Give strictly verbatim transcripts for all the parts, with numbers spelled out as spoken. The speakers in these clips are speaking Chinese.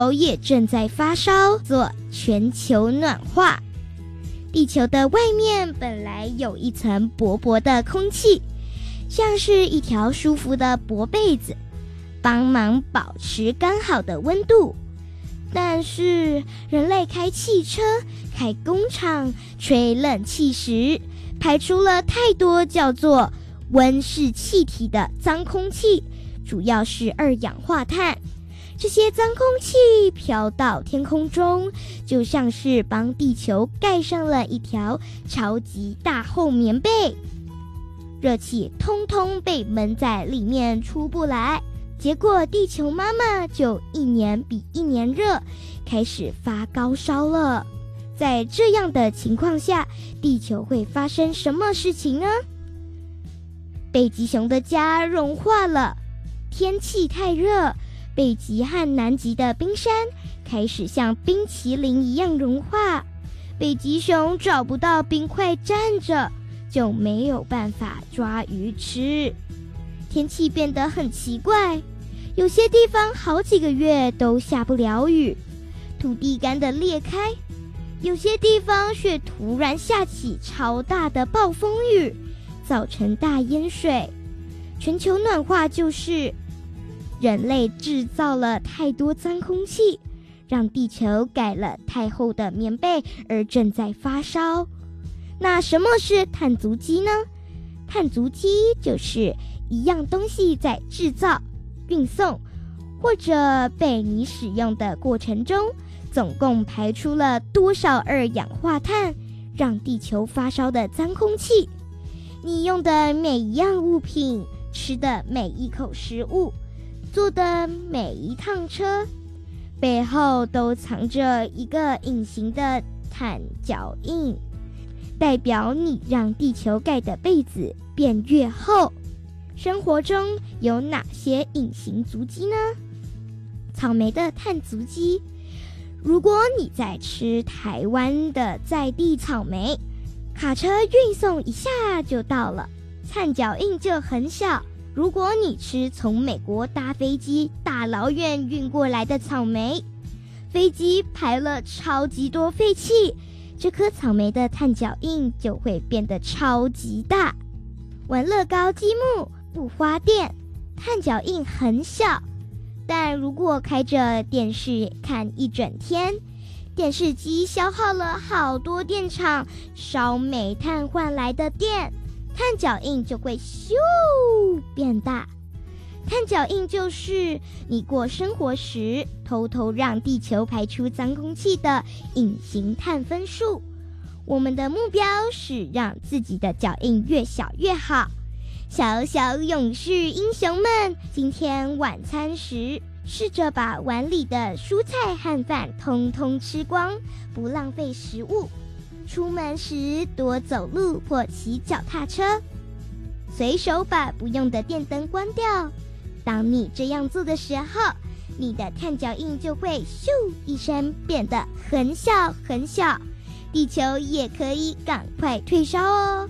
也正在发烧，做全球暖化。地球的外面本来有一层薄薄的空气，像是一条舒服的薄被子，帮忙保持刚好的温度。但是人类开汽车、开工厂、吹冷气时，排出了太多叫做温室气体的脏空气，主要是二氧化碳。这些脏空气飘到天空中，就像是帮地球盖上了一条超级大厚棉被，热气通通被闷在里面出不来，结果地球妈妈就一年比一年热，开始发高烧了。在这样的情况下，地球会发生什么事情呢？北极熊的家融化了，天气太热，北极和南极的冰山开始像冰淇淋一样融化，北极熊找不到冰块站着，就没有办法抓鱼吃。天气变得很奇怪，有些地方好几个月都下不了雨，土地干得裂开，有些地方却突然下起超大的暴风雨，造成大淹水。全球暖化就是人类制造了太多脏空气，让地球盖了太厚的棉被，而正在发烧。那什么是碳足迹呢？碳足迹就是一样东西在制造、运送或者被你使用的过程中，总共排出了多少二氧化碳，让地球发烧的脏空气。你用的每一样物品，吃的每一口食物，坐的每一趟车，背后都藏着一个隐形的碳脚印，代表你让地球盖的被子变越厚。生活中有哪些隐形足迹呢？草莓的碳足迹，如果你在吃台湾的在地草莓，卡车运送一下就到了，碳脚印就很小。如果你吃从美国搭飞机大老远运过来的草莓，飞机排了超级多废气，这颗草莓的碳脚印就会变得超级大。玩乐高积木不花电，碳脚印很小，但如果开着电视看一整天，电视机消耗了好多电厂烧煤炭换来的电，碳脚印就会咻变大。碳脚印就是你过生活时偷偷让地球排出脏空气的隐形碳分数。我们的目标是让自己的脚印越小越好。小小勇士英雄们，今天晚餐时试着把碗里的蔬菜和饭通通吃光，不浪费食物。出门时多走路或骑脚踏车，随手把不用的电灯关掉。当你这样做的时候，你的碳脚印就会咻一声变得很小很小，地球也可以赶快退烧哦。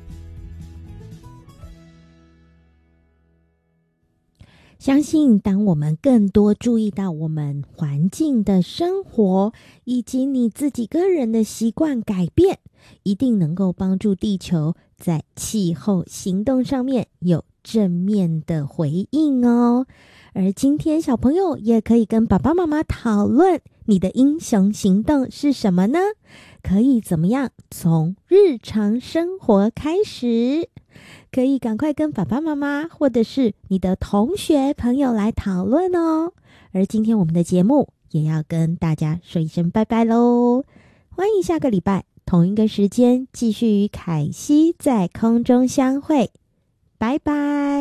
相信当我们更多注意到我们环境的生活，以及你自己个人的习惯改变，一定能够帮助地球在气候行动上面有正面的回应哦。而今天小朋友也可以跟爸爸妈妈讨论，你的英雄行动是什么呢？可以怎么样从日常生活开始？可以赶快跟爸爸妈妈或者是你的同学朋友来讨论哦。而今天我们的节目也要跟大家说一声拜拜咯，欢迎下个礼拜同一个时间继续与凯西在空中相会，拜拜。